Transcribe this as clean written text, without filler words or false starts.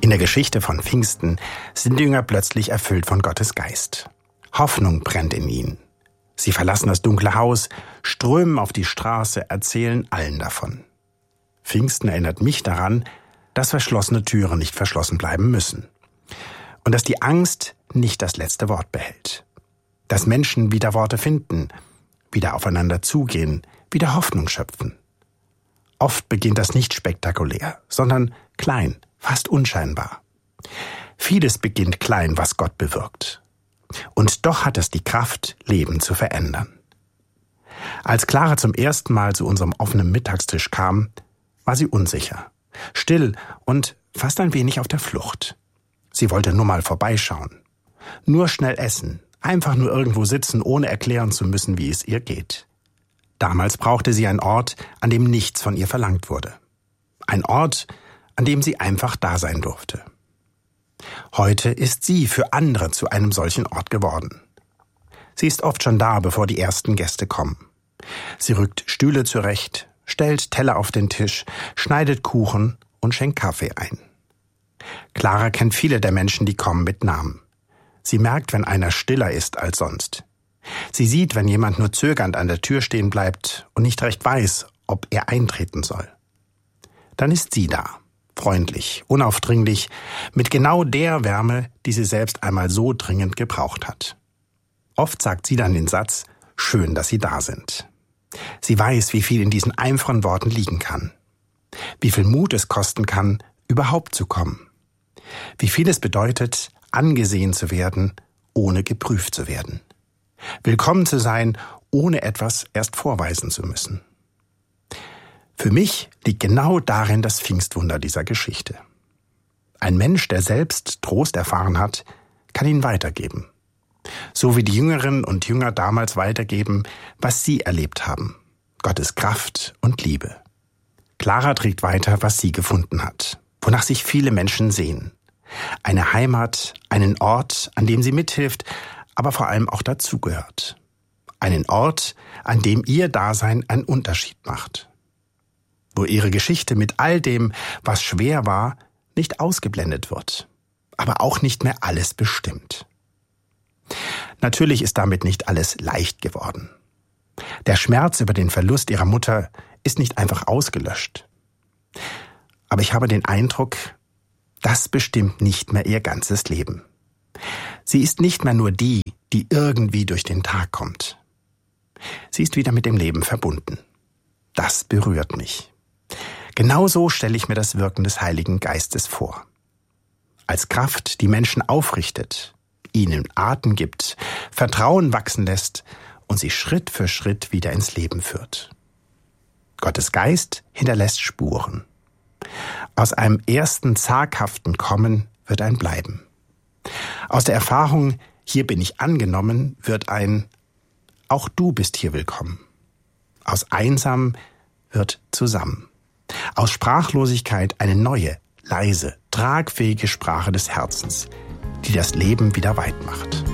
In der Geschichte von Pfingsten sind die Jünger plötzlich erfüllt von Gottes Geist. Hoffnung brennt in ihnen. Sie verlassen das dunkle Haus, strömen auf die Straße, erzählen allen davon. Pfingsten erinnert mich daran, dass verschlossene Türen nicht verschlossen bleiben müssen. Und dass die Angst nicht das letzte Wort behält. Dass Menschen wieder Worte finden, wieder aufeinander zugehen, wieder Hoffnung schöpfen. Oft beginnt das nicht spektakulär, sondern klein, fast unscheinbar. Vieles beginnt klein, was Gott bewirkt. Und doch hat es die Kraft, Leben zu verändern. Als Clara zum ersten Mal zu unserem offenen Mittagstisch kam, war sie unsicher, still und fast ein wenig auf der Flucht. Sie wollte nur mal vorbeischauen. Nur schnell essen, einfach nur irgendwo sitzen, ohne erklären zu müssen, wie es ihr geht. Damals brauchte sie einen Ort, an dem nichts von ihr verlangt wurde. Ein Ort, an dem sie einfach da sein durfte. Heute ist sie für andere zu einem solchen Ort geworden. Sie ist oft schon da, bevor die ersten Gäste kommen. Sie rückt Stühle zurecht, stellt Teller auf den Tisch, schneidet Kuchen und schenkt Kaffee ein. Clara kennt viele der Menschen, die kommen, mit Namen. Sie merkt, wenn einer stiller ist als sonst. Sie sieht, wenn jemand nur zögernd an der Tür stehen bleibt und nicht recht weiß, ob er eintreten soll. Dann ist sie da. Freundlich, unaufdringlich, mit genau der Wärme, die sie selbst einmal so dringend gebraucht hat. Oft sagt sie dann den Satz, schön, dass Sie da sind. Sie weiß, wie viel in diesen einfachen Worten liegen kann. Wie viel Mut es kosten kann, überhaupt zu kommen. Wie viel es bedeutet, angesehen zu werden, ohne geprüft zu werden. Willkommen zu sein, ohne etwas erst vorweisen zu müssen. Für mich liegt genau darin das Pfingstwunder dieser Geschichte. Ein Mensch, der selbst Trost erfahren hat, kann ihn weitergeben. So wie die Jüngerinnen und Jünger damals weitergeben, was sie erlebt haben. Gottes Kraft und Liebe. Clara trägt weiter, was sie gefunden hat, wonach sich viele Menschen sehen. Eine Heimat, einen Ort, an dem sie mithilft, aber vor allem auch dazugehört. Einen Ort, an dem ihr Dasein einen Unterschied macht. Wo ihre Geschichte mit all dem, was schwer war, nicht ausgeblendet wird, aber auch nicht mehr alles bestimmt. Natürlich ist damit nicht alles leicht geworden. Der Schmerz über den Verlust ihrer Mutter ist nicht einfach ausgelöscht. Aber ich habe den Eindruck, das bestimmt nicht mehr ihr ganzes Leben. Sie ist nicht mehr nur die, die irgendwie durch den Tag kommt. Sie ist wieder mit dem Leben verbunden. Das berührt mich. Genauso stelle ich mir das Wirken des Heiligen Geistes vor. Als Kraft, die Menschen aufrichtet, ihnen Atem gibt, Vertrauen wachsen lässt und sie Schritt für Schritt wieder ins Leben führt. Gottes Geist hinterlässt Spuren. Aus einem ersten zaghaften Kommen wird ein Bleiben. Aus der Erfahrung, hier bin ich angenommen, wird ein auch du bist hier willkommen. Aus einsam wird zusammen. Aus Sprachlosigkeit eine neue, leise, tragfähige Sprache des Herzens, die das Leben wieder weit macht.